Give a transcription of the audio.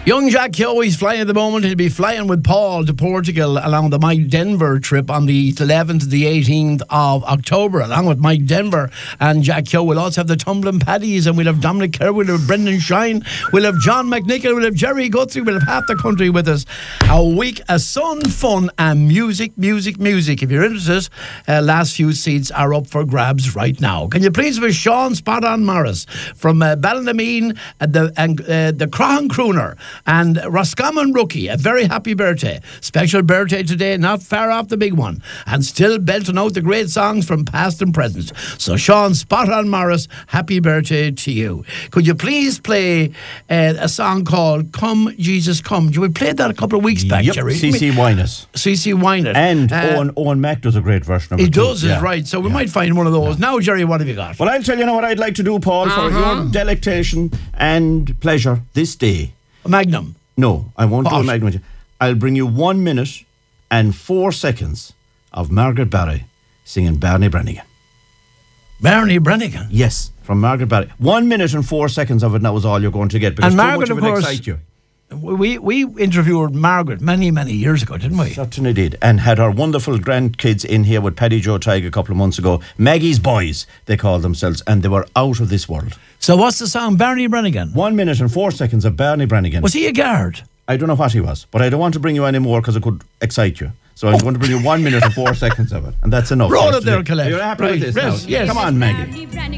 Young Jack Keogh, he's flying at the moment. He'll be flying with Paul to Portugal along the Mike Denver trip on the 11th to the 18th of October, along with Mike Denver and Jack Keogh. We'll also have the Tumbling Paddies, and we'll have Dominic Kerr, we'll have Brendan Shine, we'll have John McNichol, we'll have Jerry Guthrie, we'll have half the country with us. A week of sun, fun and music. If you're interested, last few seats are up for grabs right now. Can you please wish Sean Spot On Morris from Ballinamean and the Crahan Crooner and Roscommon Rookie a very happy birthday. Special birthday today, not far off the big one, and still belting out the great songs from past and present. So Sean Spot On Morris, happy birthday to you. Could you please play a song called Come Jesus Come? We played that a couple of weeks back, Jerry. C.C. Wynett. C.C. Wynett. And Owen Mack does a great version of it. He does, is right. So we might find one of those. Now, Jerry, what have you got? Well, I'll tell you now what I'd like to do, Paul, for your delectation and pleasure this day. A Magnum. No, I won't do a Magnum. I'll bring you 1 minute and 4 seconds of Margaret Barry singing Barney Brannigan. Barney Brannigan? Yes, from Margaret Barry. 1 minute and 4 seconds of it now is all you're going to get, because and Margaret, too much of it excites you. We interviewed Margaret many years ago, didn't we? Certainly did, and had our wonderful grandkids in here with Paddy Joe Tighe a couple of months ago. Maggie's Boys, they called themselves, and they were out of this world. So what's the song, Barney Brannigan? 1 minute and 4 seconds of Barney Brannigan. Was he a guard? I don't know what he was, but I don't want to bring you any more because it could excite you. So I'm going to bring you 1 minute and 4 seconds of it, and that's enough. Roll it there, Colette. You're happy with this now? Yes. Come on, Maggie.